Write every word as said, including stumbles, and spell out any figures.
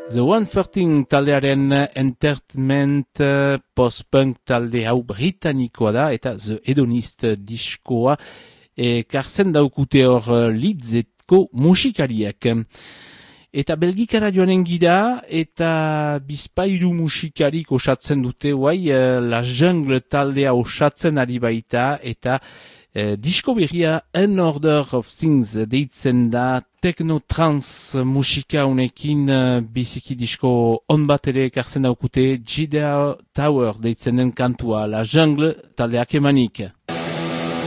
The one thirteen taldearen entertainment uh, post-punk talde hau britanikoa da, eta The Hedonist diskoa ekartzen daukute hor Leedsetko musikariak. Eta Belgikara joanen gira, eta bizpairu musikarik osatzen dute, guai, uh, La Jungle taldea osatzen ari baita, eta Uh, disko berria An Order of Things deitzen da, techno-trans musika unekin uh, biziki disko on bat ere ekartzen daukute, Jida Tower deitzen den kantua, La Jungle taldeak emanik.